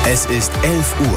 Es ist 11 Uhr.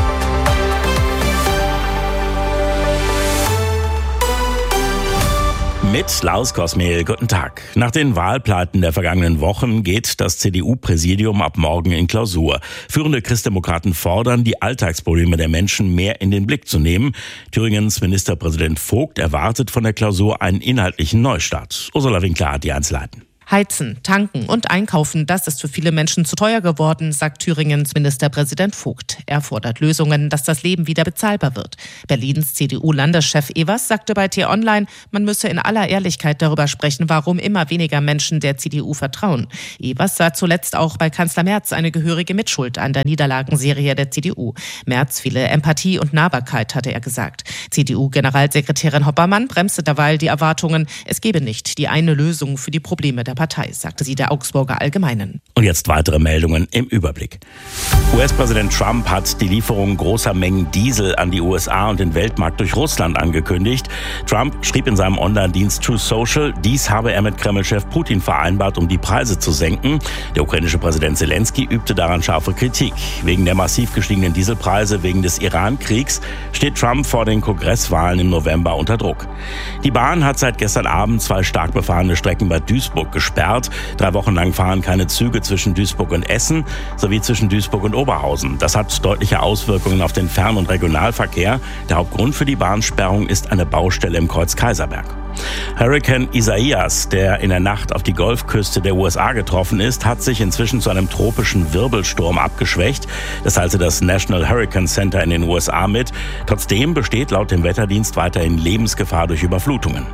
Mit Lars Kosmehl, guten Tag. Nach den Wahlpleiten der vergangenen Wochen geht das CDU-Präsidium ab morgen in Klausur. Führende Christdemokraten fordern, die Alltagsprobleme der Menschen mehr in den Blick zu nehmen. Thüringens Ministerpräsident Vogt erwartet von der Klausur einen inhaltlichen Neustart. Ursula Winkler hat die Einzelheiten. Heizen, tanken und einkaufen, das ist für viele Menschen zu teuer geworden, sagt Thüringens Ministerpräsident Vogt. Er fordert Lösungen, dass das Leben wieder bezahlbar wird. Berlins CDU-Landeschef Evers sagte bei T-Online, man müsse in aller Ehrlichkeit darüber sprechen, warum immer weniger Menschen der CDU vertrauen. Evers sah zuletzt auch bei Kanzler Merz eine gehörige Mitschuld an der Niederlagenserie der CDU. Merz fehle Empathie und Nahbarkeit, hatte er gesagt. CDU-Generalsekretärin Hoppermann bremste derweil die Erwartungen, es gebe nicht die eine Lösung für die Probleme der Partei, sagte sie der Augsburger Allgemeinen. Und jetzt weitere Meldungen im Überblick. US-Präsident Trump hat die Lieferung großer Mengen Diesel an die USA und den Weltmarkt durch Russland angekündigt. Trump schrieb in seinem Online-Dienst Truth Social, dies habe er mit Kreml-Chef Putin vereinbart, um die Preise zu senken. Der ukrainische Präsident Zelensky übte daran scharfe Kritik. Wegen der massiv gestiegenen Dieselpreise wegen des Iran-Kriegs steht Trump vor den Kongresswahlen im November unter Druck. Die Bahn hat seit gestern Abend 2 stark befahrene Strecken bei Duisburg gesperrt. 3 Wochen lang fahren keine Züge zwischen Duisburg und Essen sowie zwischen Duisburg und Oberhausen. Das hat deutliche Auswirkungen auf den Fern- und Regionalverkehr. Der Hauptgrund für die Bahnsperrung ist eine Baustelle im Kreuz-Kaiserberg. Hurrikan Isaias, der in der Nacht auf die Golfküste der USA getroffen ist, hat sich inzwischen zu einem tropischen Wirbelsturm abgeschwächt. Das teilte das National Hurricane Center in den USA mit. Trotzdem besteht laut dem Wetterdienst weiterhin Lebensgefahr durch Überflutungen.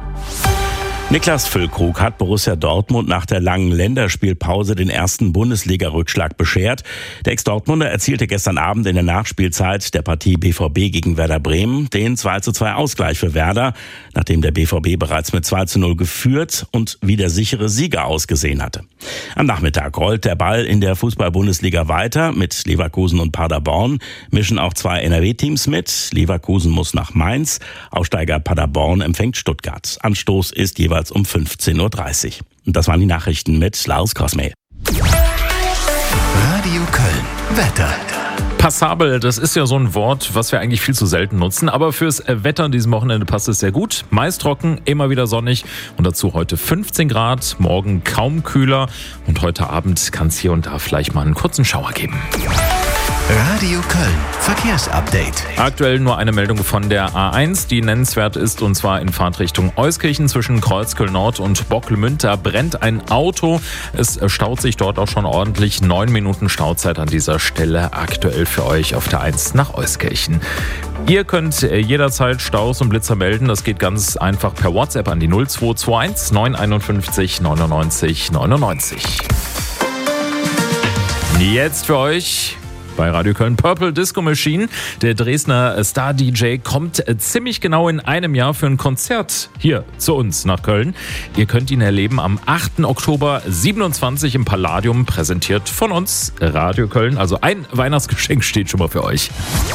Niklas Füllkrug hat Borussia Dortmund nach der langen Länderspielpause den ersten Bundesliga-Rückschlag beschert. Der Ex-Dortmunder erzielte gestern Abend in der Nachspielzeit der Partie BVB gegen Werder Bremen den 2:2 Ausgleich für Werder, nachdem der BVB bereits mit 2:0 geführt und wie der sichere Sieger ausgesehen hatte. Am Nachmittag rollt der Ball in der Fußball-Bundesliga weiter. Mit Leverkusen und Paderborn mischen auch 2 NRW-Teams mit. Leverkusen muss nach Mainz, Aufsteiger Paderborn empfängt Stuttgart. Anstoß ist jeweils um 15:30 Uhr. Und das waren die Nachrichten mit Lars Kosmehl. Radio Köln. Wetter. Passabel, das ist ja so ein Wort, was wir eigentlich viel zu selten nutzen. Aber fürs Wetter an diesem Wochenende passt es sehr gut. Meist trocken, immer wieder sonnig und dazu heute 15 Grad, morgen kaum kühler. Und heute Abend kann es hier und da vielleicht mal einen kurzen Schauer geben. Radio Köln. Verkehrsupdate. Aktuell nur eine Meldung von der A1, die nennenswert ist, und zwar in Fahrtrichtung Euskirchen zwischen Kreuzköln Nord und Bocklemünd. Da brennt ein Auto. Es staut sich dort auch schon ordentlich. 9 Minuten Stauzeit an dieser Stelle aktuell für euch auf der 1 nach Euskirchen. Ihr könnt jederzeit Staus und Blitzer melden. Das geht ganz einfach per WhatsApp an die 0221 951 99 99. Jetzt für euch bei Radio Köln Purple Disco Machine. Der Dresdner Star-DJ kommt ziemlich genau in einem Jahr für ein Konzert hier zu uns nach Köln. Ihr könnt ihn erleben am 8. Oktober 27 im Palladium, präsentiert von uns Radio Köln. Also ein Weihnachtsgeschenk steht schon mal für euch.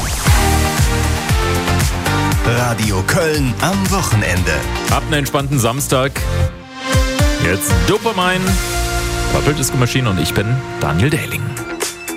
Radio Köln am Wochenende. Habt einen entspannten Samstag. Jetzt Dopamine, Purple Disco Machine und ich bin Daniel Dehling.